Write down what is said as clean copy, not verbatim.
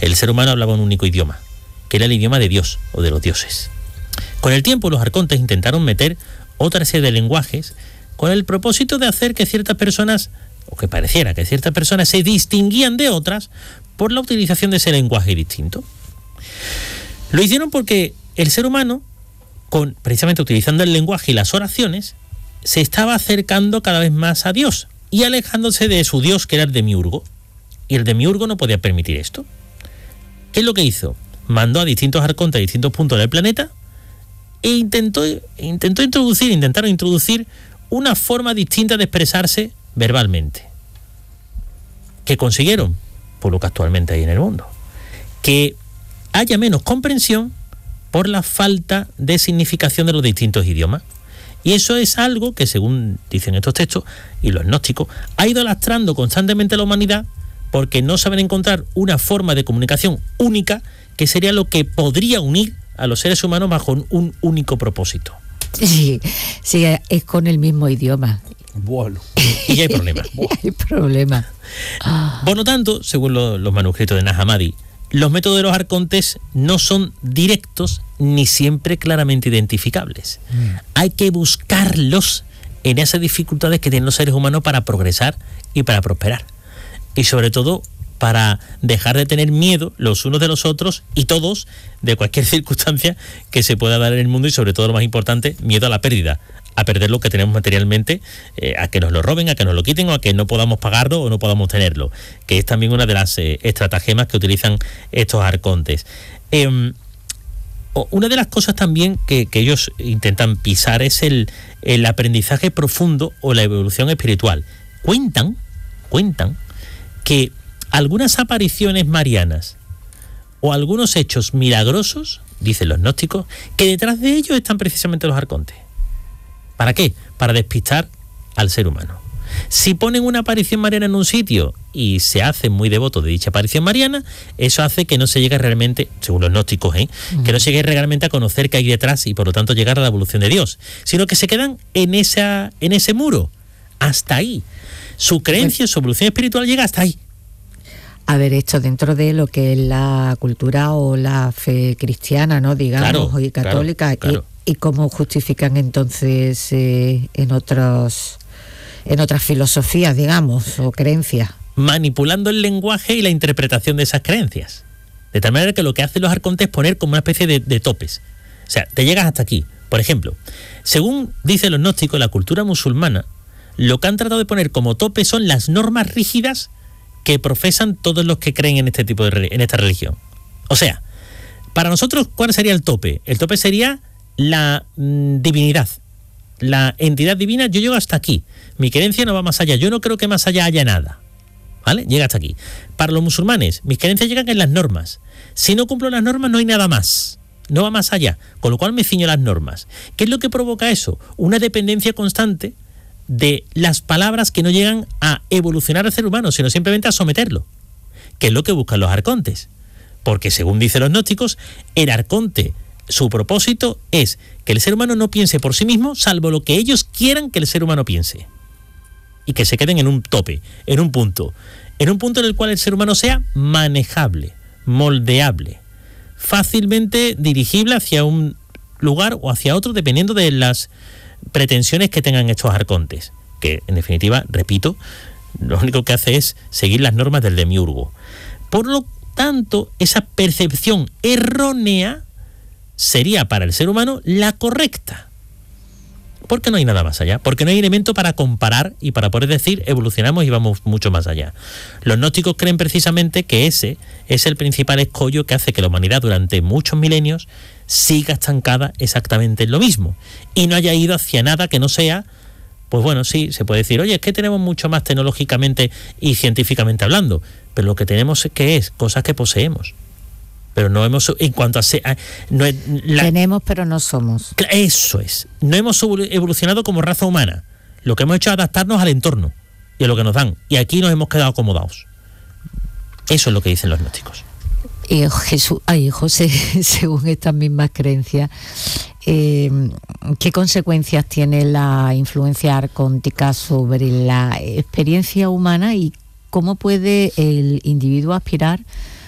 El ser humano hablaba un único idioma, que era el idioma de Dios o de los dioses. Con el tiempo, los arcontes intentaron meter otra serie de lenguajes con el propósito de hacer que ciertas personas, o que pareciera que ciertas personas se distinguían de otras por la utilización de ese lenguaje distinto. Lo hicieron porque el ser humano, precisamente utilizando el lenguaje y las oraciones, se estaba acercando cada vez más a Dios y alejándose de su Dios, que era el demiurgo. Y el demiurgo no podía permitir esto. ¿Qué es lo que hizo? Mandó a distintos arcontes a distintos puntos del planeta e intentaron introducir una forma distinta de expresarse verbalmente. ¿Qué consiguieron? Por lo que actualmente hay en el mundo. Que haya menos comprensión por la falta de significación de los distintos idiomas. Y eso es algo que, según dicen estos textos y los gnósticos, ha ido lastrando constantemente a la humanidad porque no saben encontrar una forma de comunicación única que sería lo que podría unir a los seres humanos bajo un único propósito. Sí, es con el mismo idioma. Bueno, y ya hay problemas. Hay problemas. Por lo tanto, según los manuscritos de Nag Hammadi, los métodos de los arcontes no son directos ni siempre claramente identificables. Hay que buscarlos en esas dificultades que tienen los seres humanos para progresar y para prosperar. Y sobre todo para dejar de tener miedo los unos de los otros y todos de cualquier circunstancia que se pueda dar en el mundo, y sobre todo lo más importante, miedo a la pérdida, a perder lo que tenemos materialmente, a que nos lo roben, a que nos lo quiten o a que no podamos pagarlo o no podamos tenerlo, que es también una de las estratagemas que utilizan estos arcontes. Una de las cosas también que ellos intentan pisar es el aprendizaje profundo o la evolución espiritual. Cuentan que algunas apariciones marianas o algunos hechos milagrosos, dicen los gnósticos, que detrás de ellos están precisamente los arcontes. ¿Para qué? Para despistar al ser humano. Si ponen una aparición mariana en un sitio y se hacen muy devotos de dicha aparición mariana, eso hace que no se llegue realmente, según los gnósticos, que no se llegue realmente a conocer qué hay detrás y por lo tanto llegar a la evolución de Dios, sino que se quedan en ese muro, hasta ahí. Su creencia, su evolución espiritual llega hasta ahí. A ver, esto dentro de lo que es la cultura o la fe cristiana, ¿no? Digamos, y católica. Claro. ¿Y cómo justifican entonces en otras filosofías, digamos, o creencias? Manipulando el lenguaje y la interpretación de esas creencias. De tal manera que lo que hacen los arcontes es poner como una especie de topes. O sea, te llegas hasta aquí. Por ejemplo, según dicen los gnósticos, la cultura musulmana, lo que han tratado de poner como tope son las normas rígidas que profesan todos los que creen en este tipo en esta religión. O sea, para nosotros, ¿cuál sería el tope? El tope sería la divinidad, la entidad divina. Yo llego hasta aquí, mi creencia no va más allá, yo no creo que más allá haya nada, ¿vale? Llega hasta aquí. Para los musulmanes, mis creencias llegan en las normas. Si no cumplo las normas no hay nada más, no va más allá, con lo cual me ciño a las normas. ¿Qué es lo que provoca eso? Una dependencia constante de las palabras que no llegan a evolucionar al ser humano, sino simplemente a someterlo, que es lo que buscan los arcontes. Porque según dicen los gnósticos, el arconte, su propósito es que el ser humano no piense por sí mismo, salvo lo que ellos quieran que el ser humano piense. Y que se queden en un tope, en un punto en el cual el ser humano sea manejable, moldeable, fácilmente dirigible hacia un lugar o hacia otro, dependiendo de las pretensiones que tengan estos arcontes, que en definitiva, repito, lo único que hace es seguir las normas del demiurgo. Por lo tanto, esa percepción errónea sería para el ser humano la correcta, porque no hay nada más allá, porque no hay elemento para comparar y para poder decir evolucionamos y vamos mucho más allá. Los gnósticos creen precisamente que ese es el principal escollo que hace que la humanidad durante muchos milenios siga estancada exactamente en lo mismo y no haya ido hacia nada que no sea, pues bueno, sí, se puede decir, oye, es que tenemos mucho más tecnológicamente y científicamente hablando, pero lo que tenemos es que es cosas que poseemos, pero no hemos, en cuanto a tenemos pero no somos. Eso es, no hemos evolucionado como raza humana, lo que hemos hecho es adaptarnos al entorno y a lo que nos dan, y aquí nos hemos quedado acomodados. Eso es lo que dicen los gnósticos. Y José, según estas mismas creencias, ¿qué consecuencias tiene la influencia arcóntica sobre la experiencia humana y cómo puede el individuo aspirar